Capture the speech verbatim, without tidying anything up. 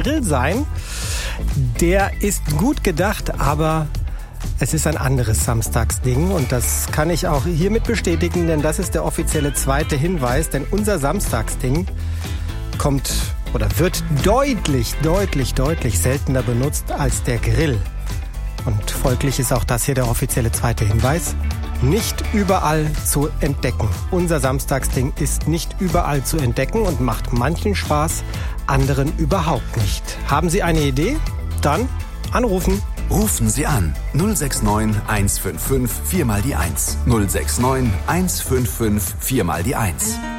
Grill sein. Der ist gut gedacht, aber es ist ein anderes Samstagsding und das kann ich auch hiermit bestätigen, denn das ist der offizielle zweite Hinweis, denn unser Samstagsding kommt oder wird deutlich, deutlich, deutlich seltener benutzt als der Grill. Und folglich ist auch das hier der offizielle zweite Hinweis. Nicht überall zu entdecken. Unser Samstagsding ist nicht überall zu entdecken und macht manchen Spaß, anderen überhaupt nicht. Haben Sie eine Idee? Dann anrufen. Rufen Sie an null sechs neun eins fünf fünf vier mal die eins. null sechs neun eins fünf fünf vier mal die eins.